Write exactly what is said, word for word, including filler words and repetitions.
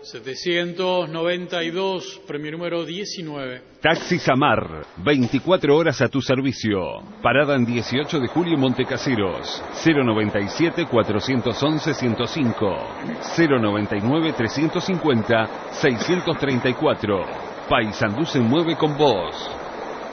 setecientos noventa y dos, premio número diecinueve. Taxi Samar, veinticuatro horas a tu servicio. Parada en dieciocho de julio, Montecaseros. cero noventa y siete, cuatrocientos once, ciento cinco. cero noventa y nueve, trescientos cincuenta, seiscientos treinta y cuatro. Paysandú se mueve con vos.